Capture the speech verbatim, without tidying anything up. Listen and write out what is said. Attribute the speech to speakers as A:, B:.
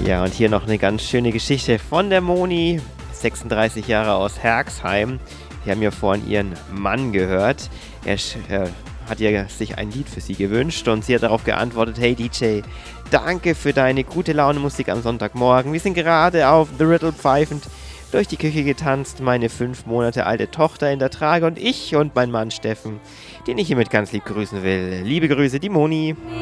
A: Ja, und hier noch eine ganz schöne Geschichte von der Moni, sechsunddreißig Jahre aus Herxheim. Wir haben ja vorhin ihren Mann gehört. Er äh, hat ja sich ein Lied für sie gewünscht und sie hat darauf geantwortet: Hey D J, danke für deine gute Laune Musik am Sonntagmorgen. Wir sind gerade auf The Riddle pfeifend durch die Küche getanzt, meine fünf Monate alte Tochter in der Trage und ich und mein Mann Steffen, den ich hiermit ganz lieb grüßen will. Liebe Grüße, die Moni.